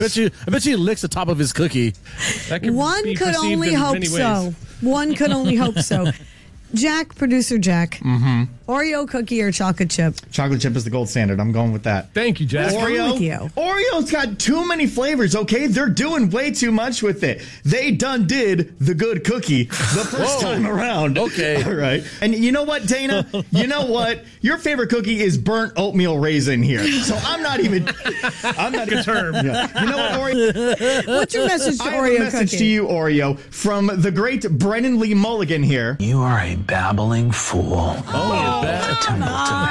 I bet you he licks the top of his cookie. One could only hope so. One could only hope so. Jack, producer Jack. Mm-hmm. Oreo cookie or chocolate chip? Chocolate chip is the gold standard. I'm going with that. Thank you, Jack. Oreo's got too many flavors, okay? They're doing way too much with it. They done did the good cookie the first time around. Okay. All right. And you know what, Dana? You know what? Your favorite cookie is burnt oatmeal raisin here. So I'm not even... Good term. Yeah. You know what, Oreo? What's your message to I have Oreo a message cookie? to you, Oreo, from the great Brennan Lee Mulligan here. You are a babbling fool. Come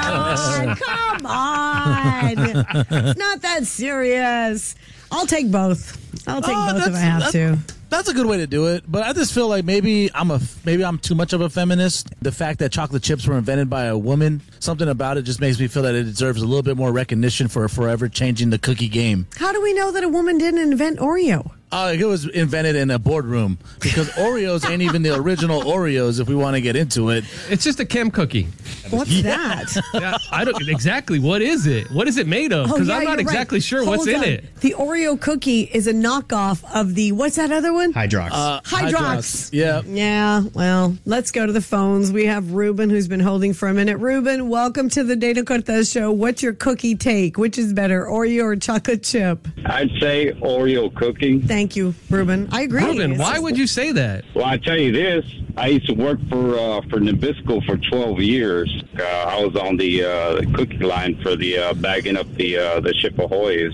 on. It's not that serious. I'll take both. I'll take both if I have to. That's a good way to do it, but I just feel like maybe I'm too much of a feminist. The fact that chocolate chips were invented by a woman, something about it just makes me feel that it deserves a little bit more recognition for forever changing the cookie game. How do we know that a woman didn't invent Oreo? It was invented in a boardroom because Oreos ain't even the original Oreos if we want to get into it. It's just a Kim cookie. What's that? Yeah, I don't exactly. What is it? What is it made of? Because I'm not exactly sure what's in it. The Oreo cookie is a knockoff of the, what's that other one? Hydrox. Hydrox. Yeah. Yeah, well, let's go to the phones. We have Ruben, who's been holding for a minute. Ruben, welcome to the Dana Cortez Show. What's your cookie take? Which is better, Oreo or chocolate chip? I'd say Oreo cookie. Thank you, Ruben. I agree. Ruben, why would you say that? Well, I tell you this. I used to work for Nabisco for 12 years. I was on the cookie line for the bagging up the ship Ahoy's.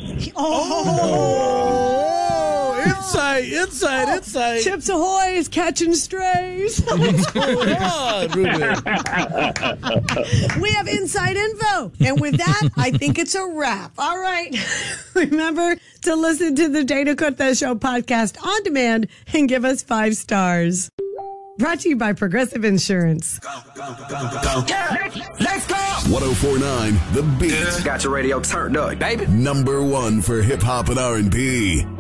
Insight. Chips Ahoy is catching strays. What's going on, Ruben? We have inside info. And with that, I think it's a wrap. All right. Remember to listen to the Dana Cortez Show podcast on demand and give us 5 stars. Brought to you by Progressive Insurance. Go. Let's go. 104.9 The Beat. Got your radio turned up, baby. #1 for hip hop and R&B.